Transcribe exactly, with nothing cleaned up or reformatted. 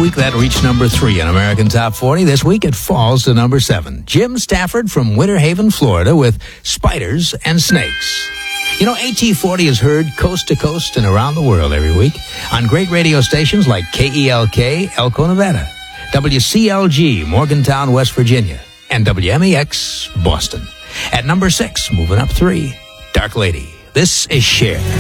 week, that reached number three on American Top forty. This week, it falls to number seven. Jim Stafford from Winter Haven, Florida, with Spiders and Snakes. You know, A T forty is heard coast to coast and around the world every week on great radio stations like K E L K, Elko, Nevada, W C L G, Morgantown, West Virginia, and W M E X, Boston. At number six, moving up three, Dark Lady. This is Cher.